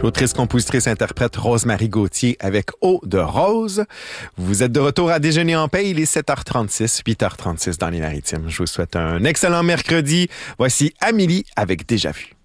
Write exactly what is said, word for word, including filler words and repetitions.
L'autrice, compositrice, interprète Rose-Marie Gauthier avec Eau de Rose. Vous êtes de retour à Déjeuner en paix. Il est sept heures trente-six, huit heures trente-six dans les Maritimes. Je vous souhaite un excellent mercredi. Voici Amélie avec Déjà vu.